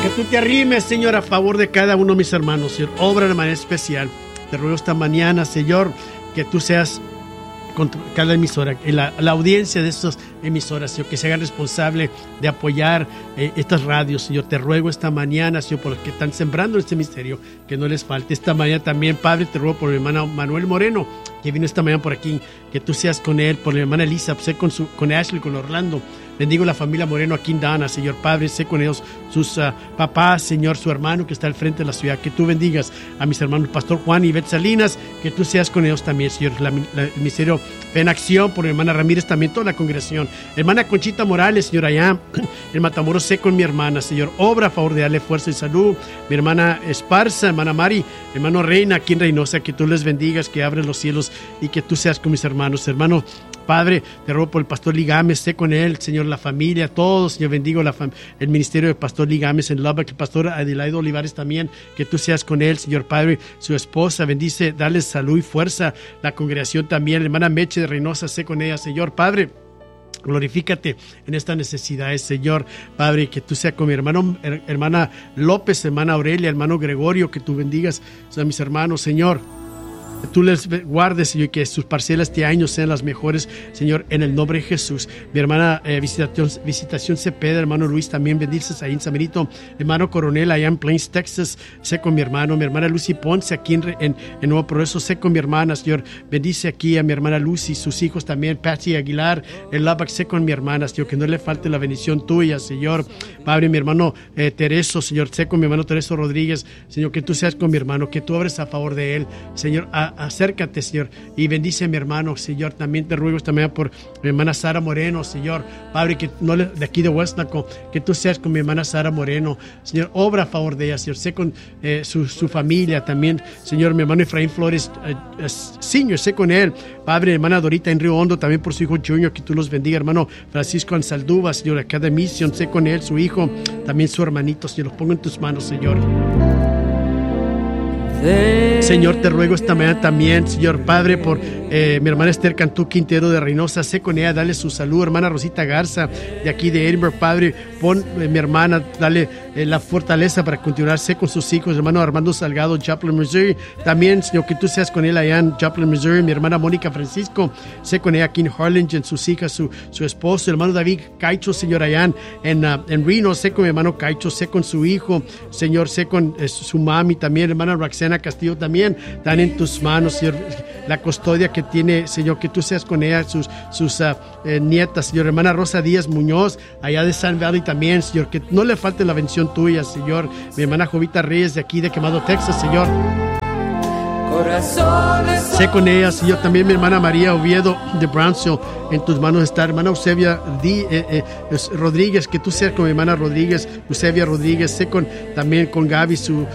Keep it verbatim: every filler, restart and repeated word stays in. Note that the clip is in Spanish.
Que tú te arrimes, Señor, a favor de cada uno de mis hermanos, Señor. Obra de manera especial. Te ruego esta mañana, Señor, que tú seas con cada emisora, la, la audiencia de estas emisoras, Señor, que se haga responsable de apoyar eh, estas radios, Señor. Te ruego esta mañana, Señor, por los que están sembrando este misterio, que no les falte. Esta mañana también, Padre, te ruego por mi hermano Manuel Moreno, que vino esta mañana por aquí, que tú seas con él, por mi hermana Elisa, sé con, su, con Ashley, con Orlando. Bendigo la familia Moreno aquí en Dana, Señor Padre, sé con ellos, sus uh, papás, Señor, su hermano que está al frente de la ciudad, que tú bendigas a mis hermanos Pastor Juan y Bet Salinas, que tú seas con ellos también, Señor, la, la, el misterio en acción, por mi hermana Ramírez también, toda la congregación, hermana Conchita Morales, Señor, allá en Matamoros, sé con mi hermana, Señor, obra a favor de darle fuerza y salud, mi hermana Esparza, hermana Mari, hermano Reina, aquí en Reynosa, que tú les bendigas, que abres los cielos y que tú seas con mis hermanos, hermano Padre, te ruego por el pastor Ligames, sé con él, Señor, la familia, todos, Señor, bendigo la fam- el ministerio del pastor Ligames en Lubbock, el pastor Adelaide Olivares también, que tú seas con él, Señor Padre, su esposa, bendice, dale salud y fuerza, la congregación también, la hermana Meche de Reynosa, sé con ella, Señor Padre. Glorifícate en estas necesidades, Señor Padre, que tú seas con mi hermano, her- hermana López, hermana Aurelia, hermano Gregorio, que tú bendigas a mis hermanos, Señor. Tú les guardes, Señor, que sus parcelas este año sean las mejores, Señor, en el nombre de Jesús. Mi hermana eh, visitación, visitación Cepeda, hermano Luis, también bendices ahí en San Benito. Hermano Coronel, allá en Plains, Texas, sé con mi hermano. Mi hermana Lucy Ponce, aquí en, en, en Nuevo Progreso, sé con mi hermana, Señor. Bendice aquí a mi hermana Lucy, sus hijos también, Patsy Aguilar, en Lubbock, sé con mi hermana, Señor, que no le falte la bendición tuya, Señor. Padre, mi hermano eh, Tereso, Señor, sé con mi hermano Tereso Rodríguez, Señor, que tú seas con mi hermano, que tú abres a favor de él, Señor, a acércate, Señor, y bendice a mi hermano, Señor. También te ruego esta mañana por mi hermana Sara Moreno, Señor. Padre, que no le, de aquí de Huesnaco, que tú seas con mi hermana Sara Moreno, Señor. Obra a favor de ella, Señor. Sé con eh, su, su familia también, Señor. Mi hermano Efraín Flores, eh, eh, Senior, sé con él. Padre, hermana Dorita en Río Hondo, también por su hijo Junior, que tú los bendiga. Hermano Francisco Ansaldúa, Señor, acá de Misión, sé con él, su hijo, también su hermanito, Señor. Los pongo en tus manos, Señor. Señor, te ruego esta mañana también, Señor Padre, por eh, mi hermana Esther Cantú Quintero de Reynosa, sé con ella, dale su salud. Hermana Rosita Garza, de aquí de Edinburgh, Padre, pon eh, mi hermana, dale eh, la fortaleza para continuar, sé con sus hijos. Hermano Armando Salgado, Joplin, Missouri, también, Señor, que tú seas con él allá en Joplin, Missouri. Mi hermana Mónica Francisco, sé con ella aquí en Harlingen, sus hijas, su, su esposo. Hermano David Caicho, Señor, allá en, uh, en Reno, sé con mi hermano Caicho, sé con su hijo, Señor, sé con eh, su mami también. Hermana Roxana Castillo también, dan en tus manos, Señor, la custodia que tiene, Señor, que tú seas con ella, sus, sus uh, eh, nietas, Señor. Hermana Rosa Díaz Muñoz, allá de San Valley también, Señor, que no le falte la bendición tuya, Señor. Mi hermana Jovita Reyes, de aquí de Quemado, Texas, Señor. Sé con ella, Señor. También mi hermana María Oviedo de Brownsville, en tus manos está. Hermana Eusebia Di, eh, eh, Rodríguez, que tú seas con mi hermana Rodríguez, Eusebia Rodríguez. Sé con, también con Gaby, su,